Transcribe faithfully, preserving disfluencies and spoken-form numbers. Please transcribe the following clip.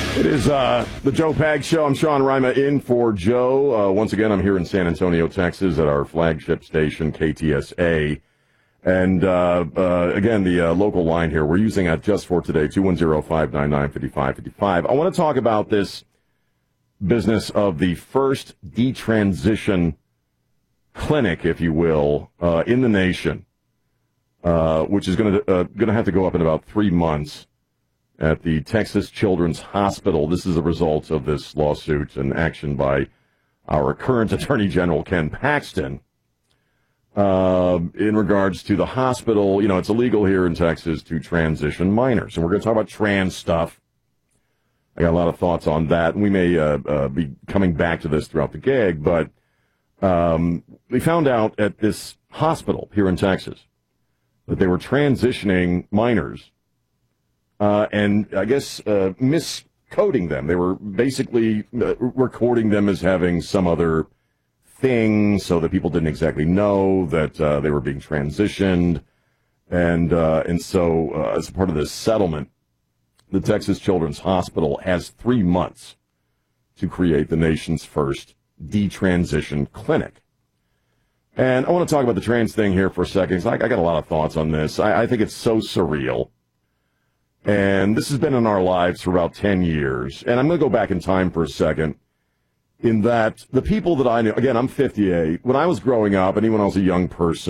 It is uh, the Joe Pag Show. I'm Sean Rima in for Joe. Uh, once again, I'm here in San Antonio, Texas at our flagship station, K T S A. And uh, uh, again, the uh, local line here, we're using at just for today, two one zero, five nine nine, five five five five. I want to talk about this business of the first detransition clinic, if you will, uh, in the nation, uh, which is going to uh, going to have to go up in about three months. At the Texas Children's Hospital. This is a result of this lawsuit and action by our current Attorney General, Ken Paxton, uh, in regards to the hospital. You know, it's illegal here in Texas to transition minors. And we're going to talk about trans stuff. I got a lot of thoughts on that. And we may uh, uh, be coming back to this throughout the gig. But um, we found out at this hospital here in Texas that they were transitioning minors. Uh, and I guess uh, miscoding them. They were basically uh, recording them as having some other thing so that people didn't exactly know that uh, they were being transitioned. And uh, and so uh, as part of this settlement, the Texas Children's Hospital has three months to create the nation's first detransition clinic. And I want to talk about the trans thing here for a second, because I, I got a lot of thoughts on this. I, I think it's so surreal. And this has been in our lives for about ten years. And I'm going to go back in time for a second, in that the people that I knew, again, I'm fifty-eight. When I was growing up, and even when I was a young person,